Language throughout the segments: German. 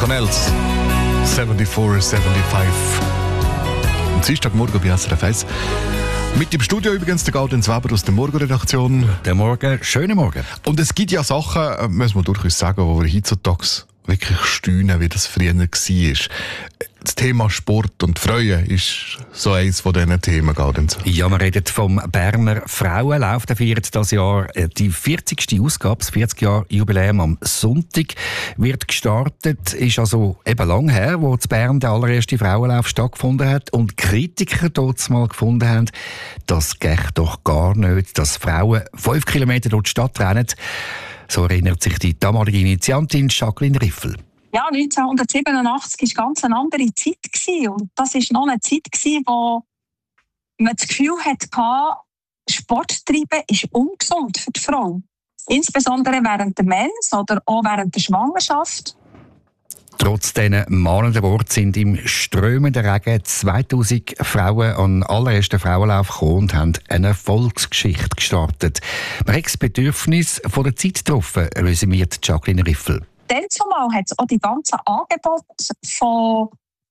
Cornells. 74, 75. Am Dienstagmorgen bei SRF 1. Mit im Studio übrigens der Gaudenz Weber aus der Morgenredaktion. Der Morgen, schönen Morgen. Und es gibt ja Sachen, muss man durchaus sagen, wo wir heutzutage wirklich staunen, wie das früher war. Das Thema Sport und Freuen ist so eines von diesen Themen, Gaudenz. Ja, wir reden vom Berner Frauenlauf. Der feiert dieses Jahr die 40. Ausgabe, das 40-Jahr-Jubiläum am Sonntag wird gestartet. Ist also eben lang her, wo in Bern der allererste Frauenlauf stattgefunden hat. Und Kritiker dort mal gefunden haben, das geht doch gar nicht, dass Frauen 5 Kilometer durch die Stadt rennen. So erinnert sich die damalige Initiantin Jacqueline Riffel. Ja, 1987 war ganz eine andere Zeit. Und das war noch eine Zeit, wo man das Gefühl hatte, Sport treiben ist ungesund für die Frau. Insbesondere während der Mens oder auch während der Schwangerschaft. Trotz diesen mahnenden Worten sind im strömenden Regen 2000 Frauen an den allerersten Frauenlauf gekommen und haben eine Erfolgsgeschichte gestartet. Man hat das Bedürfnis von der Zeit getroffen, resümiert Jacqueline Riffel. Dann zumal hat es auch die ganzen Angebote von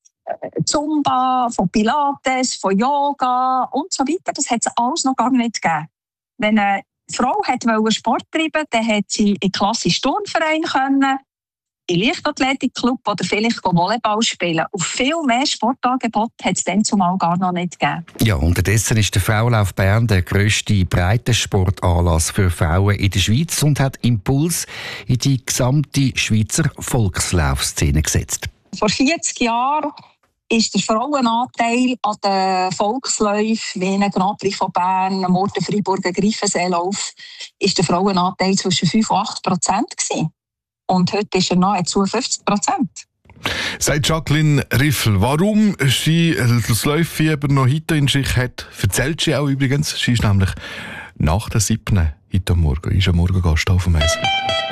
Zumba, von Pilates, von Yoga und so weiter. Das hat es alles noch gar nicht gegeben. Wenn eine Frau wollte Sport treiben, dann hat sie in klassischen Turnverein können, in Leichtathletikclub oder vielleicht Volleyball spielen. Auf viel mehr Sportangebote hat es dann zumal gar noch nicht gegeben. Ja, unterdessen ist der Frauenlauf Bern der grösste Breitensportanlass für Frauen in der Schweiz und hat Impuls in die gesamte Schweizer Volkslaufszene gesetzt. Vor 40 Jahren ist der Frauenanteil an den Volksläufen wie ein Grand Prix von Bern, Murten, Freiburg, Greifenseelauf, ist der Frauenanteil zwischen 5 und 8% gewesen. Und heute ist er nahezu 50%. Sagt Jacqueline Riffel, warum sie das Läuffieber noch heute in sich hat, erzählt sie auch übrigens. Sie ist nämlich nach der 7. heute Morgen, ist am Morgen Gast auf dem Eis.